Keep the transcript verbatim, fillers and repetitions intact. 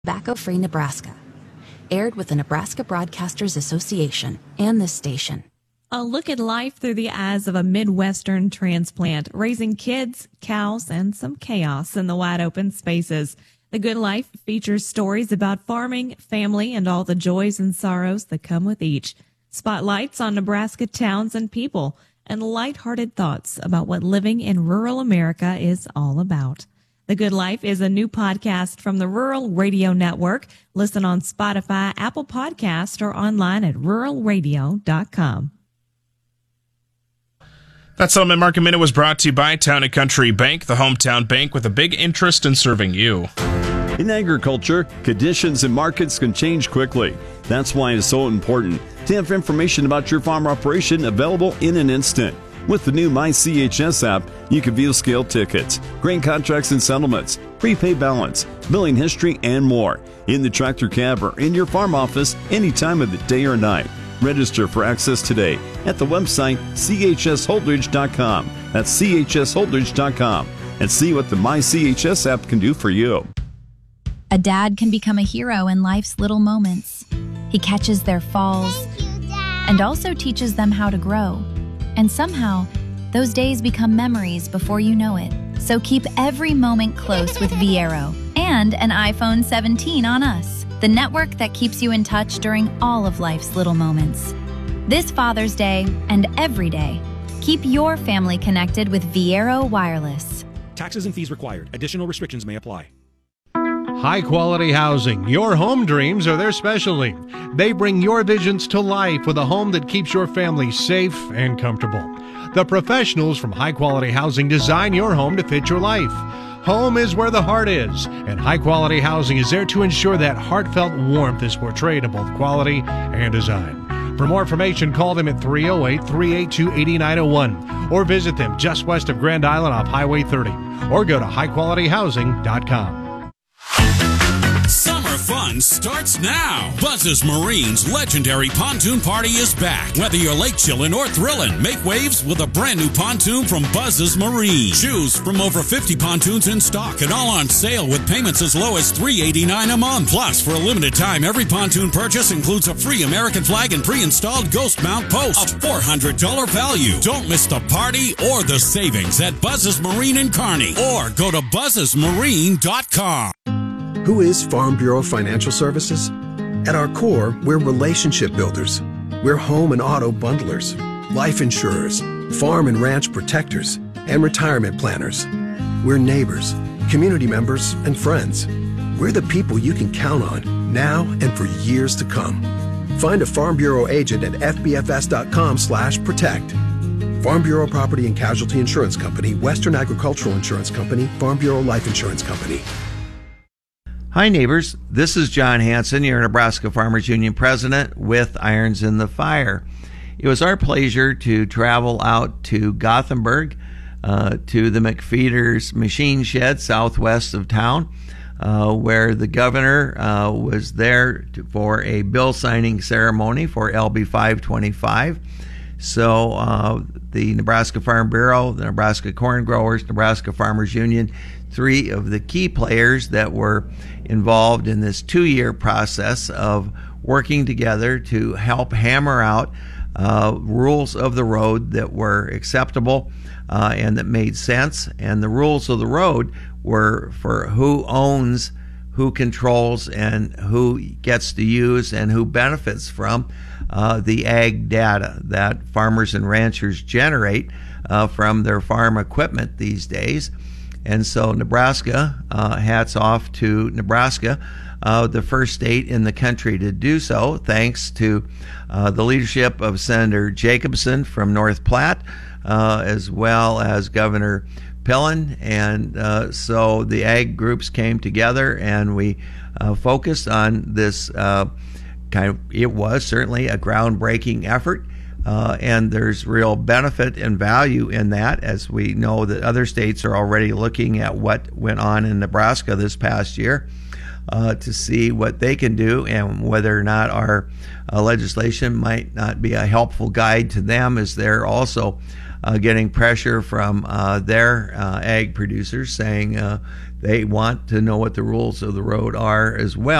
Tobacco-Free Nebraska. Aired with the Nebraska Broadcasters Association and this station. A look at life through the eyes of a Midwestern transplant, raising kids, cows, and some chaos in the wide open spaces. The Good Life features stories about farming, family, and all the joys and sorrows that come with each. Spotlights on Nebraska towns and people, and lighthearted thoughts about what living in rural America is all about. The Good Life is a new podcast from the Rural Radio Network. Listen on Spotify, Apple Podcast, or online at rural radio dot com. That Settlement Market Minute was brought to you by Town and Country Bank, the hometown bank with a big interest in serving you. In agriculture, conditions and markets can change quickly. That's why it's so important to have information about your farm operation available in an instant. With the new My C H S app, you can view scale tickets, grain contracts and settlements, prepay balance, billing history, and more in the tractor cab or in your farm office any time of the day or night. Register for access today at the website c h s holdridge dot com. That's c h s holdridge dot com and see what the My C H S app can do for you. A dad can become a hero in life's little moments. He catches their falls and also teaches them how to grow. And somehow, those days become memories before you know it. So keep every moment close with Viero and an iPhone seventeen on us, the network that keeps you in touch during all of life's little moments. This Father's Day and every day, keep your family connected with Viero Wireless. Taxes and fees required. Additional restrictions may apply. High-quality housing. Your home dreams are their specialty. They bring your visions to life with a home that keeps your family safe and comfortable. The professionals from High Quality Housing design your home to fit your life. Home is where the heart is, and High Quality Housing is there to ensure that heartfelt warmth is portrayed in both quality and design. For more information, call them at three oh eight, three eight two, eight nine oh one or visit them just west of Grand Island off Highway thirty or go to high quality housing dot com. Summer fun starts now. Buzz's Marine's legendary pontoon party is back. Whether you're lake chillin' or thrillin', make waves with a brand new pontoon from Buzz's Marine. Choose from over fifty pontoons in stock and all on sale with payments as low as three hundred eighty-nine dollars a month. Plus, for a limited time, every pontoon purchase includes a free American flag and pre-installed ghost mount post. A four hundred dollars value. Don't miss the party or the savings at Buzz's Marine in Kearney or go to buzzes marine dot com. Who is Farm Bureau Financial Services? At our core, we're relationship builders. We're home and auto bundlers, life insurers, farm and ranch protectors, and retirement planners. We're neighbors, community members, and friends. We're the people you can count on now and for years to come. Find a Farm Bureau agent at f b f s dot com slash protect. Farm Bureau Property and Casualty Insurance Company, Western Agricultural Insurance Company, Farm Bureau Life Insurance Company. Hi, neighbors. This is John Hanson, your Nebraska Farmers Union president with Irons in the Fire. It was our pleasure to travel out to Gothenburg, uh, to the McFeeters machine shed southwest of town, uh, where the governor uh, was there to, for a bill signing ceremony for L B five twenty-five. So uh, the Nebraska Farm Bureau, the Nebraska Corn Growers, Nebraska Farmers Union, three of the key players that were involved in this two-year process of working together to help hammer out uh, rules of the road that were acceptable uh, and that made sense. And the rules of the road were for who owns, who controls, and who gets to use and who benefits from uh, the ag data that farmers and ranchers generate uh, from their farm equipment these days. And so Nebraska, uh, hats off to Nebraska, uh, the first state in the country to do so, thanks to uh, the leadership of Senator Jacobson from North Platte, uh, as well as Governor Pillen. And uh, so the ag groups came together and we uh, focused on this uh, kind of, it was certainly a groundbreaking effort. Uh, and there's real benefit and value in that, as we know that other states are already looking at what went on in Nebraska this past year uh, to see what they can do and whether or not our uh, legislation might not be a helpful guide to them as they're also uh, getting pressure from uh, their uh, ag producers saying uh, they want to know what the rules of the road are as well.